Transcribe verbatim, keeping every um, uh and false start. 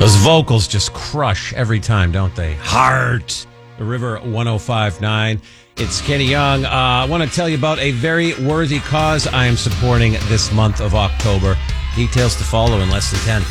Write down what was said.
Those vocals just crush every time, don't they? Heart. The River one oh five point nine. It's Kenny Young. Uh, I want to tell you about a very worthy cause I am supporting this month of October. Details to follow in less than ten.